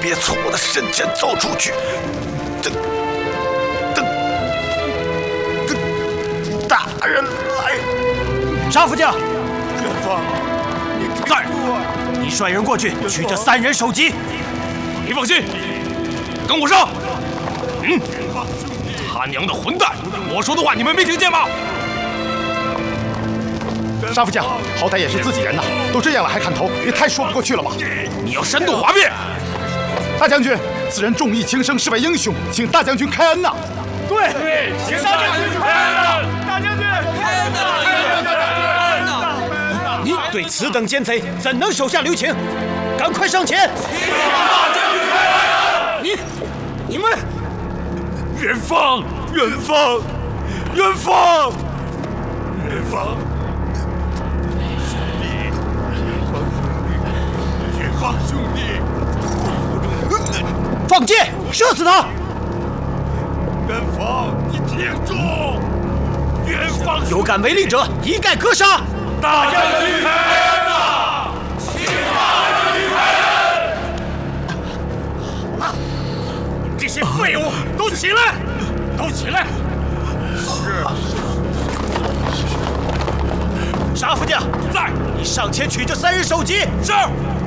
别从我的身前走出去。大人来！ 沙副将， 元芳，你在，你率人过去取这3人首级。 你放心，跟我上。他娘的混蛋！我说的话你们没听见吗？ 沙副将，好歹也是自己人呐，都这样了还砍头，也太说不过去了吧？ 你要深度滑变！ 大将军，此人重义轻生，是位英雄，请大将军开恩呐！ 对，请大将军开恩呐！ 大将军开恩呐！ 你对此等奸贼怎能手下留情？赶快上前！ 大将军开恩！ 你们， 元芳，元芳，元芳，元芳，元芳兄弟， 放箭，射死他！ 元芳，你挺住！元芳， 有敢违令者，一概格杀！ 大将军开恩呐！请大将军开恩！好了，你们这些废物都起来，都起来！是。 沙副将， 在， 你上前取这3人首级。 是。